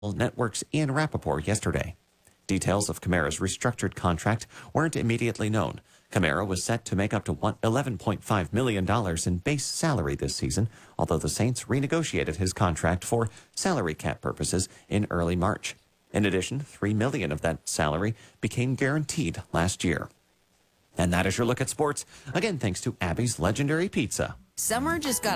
Network's Ian Rappaport yesterday. Details of Kamara's restructured contract weren't immediately known. Kamara was set to make up to $11.5 million in base salary this season, although the Saints renegotiated his contract for salary cap purposes in early March. In addition, $3 million of that salary became guaranteed last year. And that is your look at sports. Again, thanks to Abby's Legendary Pizza. Summer just got